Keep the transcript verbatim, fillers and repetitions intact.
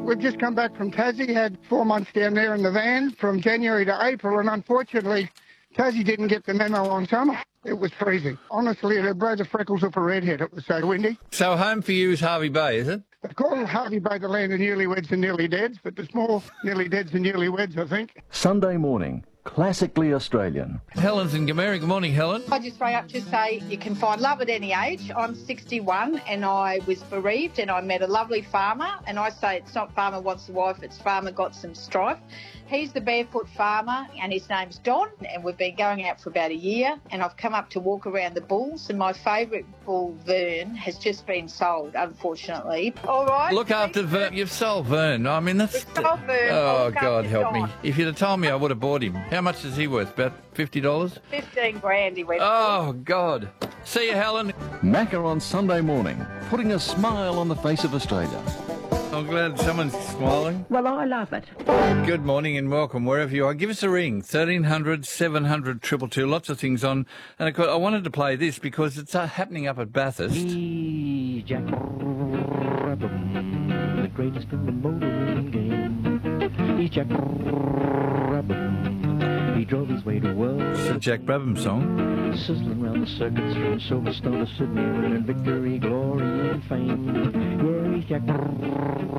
we've just come back from Tassie, had four months down there in the van from January to April, and unfortunately, Tassie didn't get the memo on summer. It was freezing. Honestly, it blow the freckles off a redhead. It was so windy. So home for you is Harvey Bay, is it? They call Harvey Bay the land of newlyweds and nearly deads, but there's more nearly deads than newlyweds, I think. Sunday morning, classically Australian. Helen's in Gomerri. Good morning, Helen. I just rang up to say you can find love at any age. I'm sixty-one and I was bereaved and I met a lovely farmer, and I say it's not farmer wants a wife, it's farmer got some strife. He's the barefoot farmer and his name's Don, and we've been going out for about a year, and I've come up to walk around the bulls, and my favourite bull, Vern, has just been sold, unfortunately. All right. Look after Vern. You've sold Vern. I mean, that's... We've sold Vern. Oh, I'll God come help me. Don. If you'd have told me, I would have bought him. How much is he worth? About fifty dollars? Fifteen grand he went Oh, God. See you, Helen. Macca on Sunday morning, putting a smile on the face of Australia. I'm glad someone's smiling. Well, I love it. Good morning and welcome wherever you are. Give us a ring, thirteen hundred, seven hundred, two two two. Lots of things on. And of course, I wanted to play this because it's uh, happening up at Bathurst. He's Jack Brabham, the greatest in the motoring game. He's Jack Brabham, he drove his way to world. It's a Jack Brabham song. Sizzling round the circuits from Silverstone to Sydney, winning victory, glory and fame. Yeah, he's Jack Brabham.